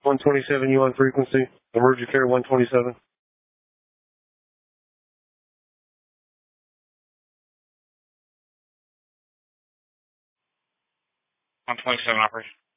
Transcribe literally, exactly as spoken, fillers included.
one twenty-seven, you on frequency. Emergency care one twenty-seven. one twenty-seven operation.